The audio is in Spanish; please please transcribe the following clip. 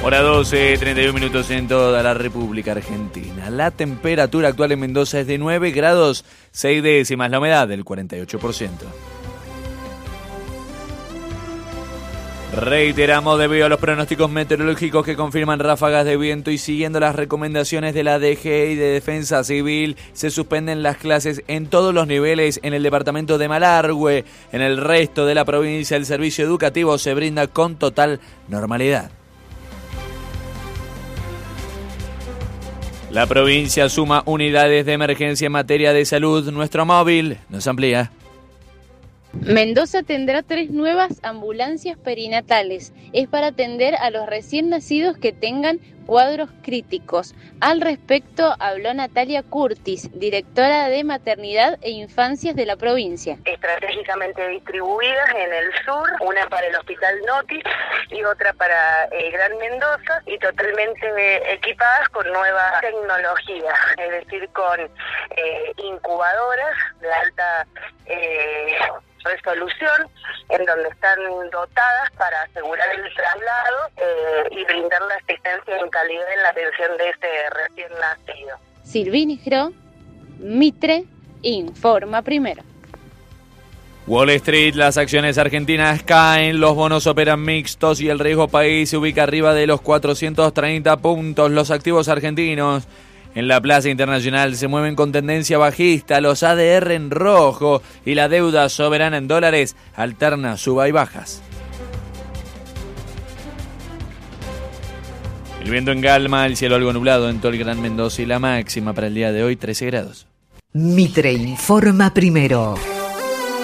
Hora 12, 31 minutos en toda la República Argentina. La temperatura actual en Mendoza es de 9 grados 6 décimas, la humedad del 48%. Reiteramos, debido a los pronósticos meteorológicos que confirman ráfagas de viento y siguiendo las recomendaciones de la DG y de Defensa Civil, se suspenden las clases en todos los niveles en el departamento de Malargüe. En el resto de la provincia, el servicio educativo se brinda con total normalidad. La provincia suma unidades de emergencia en materia de salud. Nuestro móvil nos amplía. Mendoza tendrá 3 nuevas ambulancias perinatales. Es para atender a los recién nacidos que tengan cuadros críticos. Al respecto habló Natalia Curtis, directora de Maternidad e Infancias de la provincia. Estratégicamente distribuidas en el sur, una para el Hospital Notis y otra para Gran Mendoza, y totalmente equipadas con nueva tecnología, es decir, con incubadoras de alta resolución, en donde están dotadas para asegurar el traslado y brindar la asistencia en calidad en la atención de este recién nacido. Silvini Gro, Mitre, informa primero. Wall Street, las acciones argentinas caen, los bonos operan mixtos y el riesgo país se ubica arriba de los 430 puntos. Los activos argentinos en la plaza internacional se mueven con tendencia bajista, los ADR en rojo y la deuda soberana en dólares alterna suba y bajas. El viento en calma, el cielo algo nublado en todo el Gran Mendoza y la máxima para el día de hoy 13 grados. Mitre informa primero.